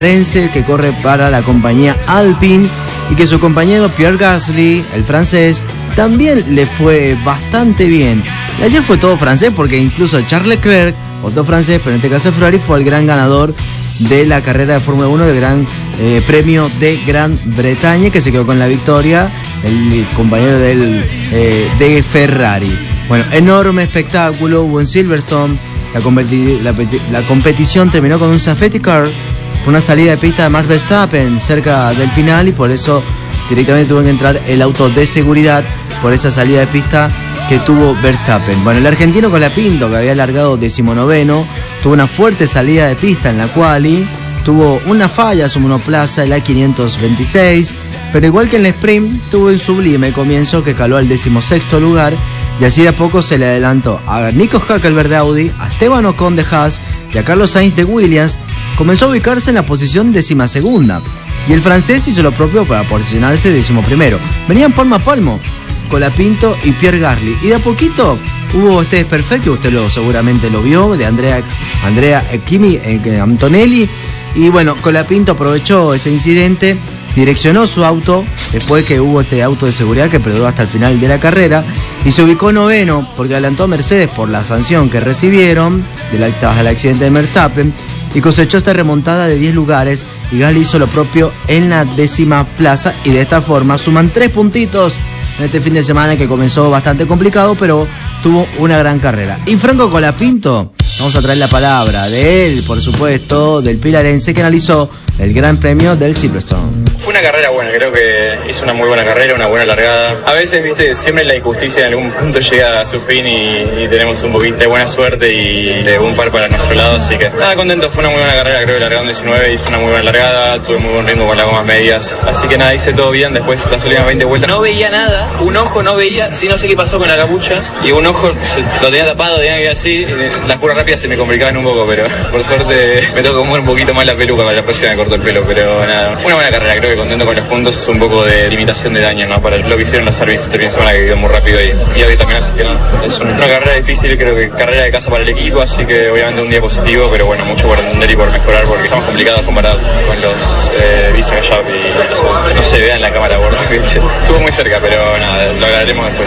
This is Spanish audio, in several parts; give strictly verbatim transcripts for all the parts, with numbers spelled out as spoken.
que corre para la compañía Alpine y que su compañero Pierre Gasly, el francés, también le fue bastante bien. Y ayer fue todo francés porque incluso Charles Leclerc, otro francés, pero en este caso Ferrari, fue el gran ganador de la carrera de Fórmula uno del Gran eh, Premio de Gran Bretaña, que se quedó con la victoria, el compañero del, eh, de Ferrari. Bueno, enorme espectáculo hubo en Silverstone. La, competi la, la competición terminó con un safety car por una salida de pista de Max Verstappen cerca del final, y por eso directamente tuvo que entrar el auto de seguridad por esa salida de pista que tuvo Verstappen. Bueno, el argentino Colapinto, que había largado decimonoveno, tuvo una fuerte salida de pista en la quali, tuvo una falla su monoplaza, el A quinientos veintiséis, pero igual que en el sprint, tuvo un sublime comienzo que caló al decimosexto lugar, y así de a poco se le adelantó a Nico Hülkenberg de Audi, a Esteban Ocon de Haas y a Carlos Sainz de Williams. Comenzó a ubicarse en la posición decimasegunda, y el francés hizo lo propio para posicionarse decimoprimero. Venían palmo a palmo Colapinto y Pierre Gasly, y de a poquito hubo este desperfecto, usted lo seguramente lo vio, de Andrea, Andrea Kimi eh, Antonelli, y bueno, Colapinto aprovechó ese incidente, direccionó su auto después que hubo este auto de seguridad que perduró hasta el final de la carrera, y se ubicó noveno porque adelantó a Mercedes por la sanción que recibieron del, tras el accidente de Verstappen, y cosechó esta remontada de diez lugares, y Gasly hizo lo propio en la décima plaza, y de esta forma suman tres puntitos en este fin de semana que comenzó bastante complicado, pero tuvo una gran carrera. Y Franco Colapinto, vamos a traer la palabra de él, por supuesto, del pilarense, que analizó el Gran Premio del Silverstone. Fue una carrera buena, creo que hizo una muy buena carrera, una buena largada. A veces, viste, siempre la injusticia en algún punto llega a su fin y, y tenemos un poquito de buena suerte y de un par para nuestro lado, así que nada, contento. Fue una muy buena carrera, creo que largaron diecinueve y fue una muy buena largada, tuve muy buen ritmo con las gomas medias, así que nada, hice todo bien. Después las últimas veinte vueltas no veía nada, un ojo no veía, sí, no sé qué pasó con la capucha, y un ojo lo tenía tapado, tenía que ir así, las curvas rápidas se me complicaban un poco, pero por suerte me tocó mover un poquito más la peluca, para la próxima me corto el pelo, pero nada, una buena carrera, creo que contento con los puntos, un poco de limitación de daño, ¿no? Para lo que hicieron los servicios este fin de semana, que quedó muy rápido y, y hoy también, así que no, es una carrera difícil, creo que carrera de casa para el equipo, así que obviamente un día positivo, pero bueno, mucho por entender y por mejorar, porque estamos complicados comparados con los eh, Visa Gallop y eso, no se vea en la cámara, por lo que estuvo muy cerca, pero nada, lo hablaremos después.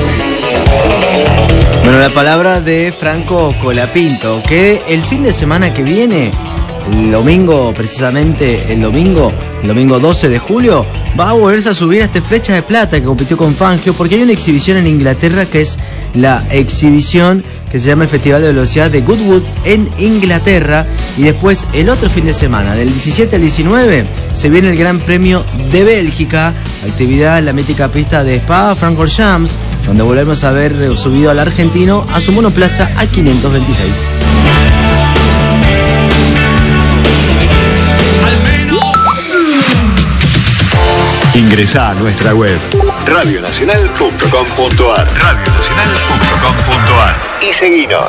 Bueno, la palabra de Franco Colapinto, que el fin de semana que viene, el domingo, precisamente el domingo, el domingo doce de julio, va a volverse a subir a este Flecha de Plata que compitió con Fangio, porque hay una exhibición en Inglaterra que es la exhibición que se llama el Festival de Velocidad de Goodwood en Inglaterra, y después el otro fin de semana, del diecisiete al diecinueve, se viene el Gran Premio de Bélgica, actividad en la mítica pista de Spa-Francorchamps, donde volvemos a ver subido al argentino a su monoplaza A quinientos veintiséis. Ingresá a nuestra web radio nacional punto com punto ar radio nacional punto com punto ar y seguinos.